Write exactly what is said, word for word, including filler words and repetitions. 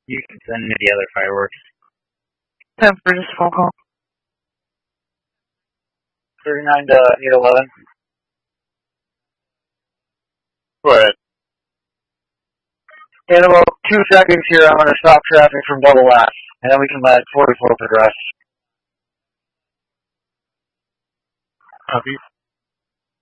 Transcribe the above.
You can send me the other fireworks. Time for just a phone call. thirty-nine to eight eleven. Go ahead. In about two seconds here, I'm going to stop traffic from Double F, and then we can let forty-four progress. Copy.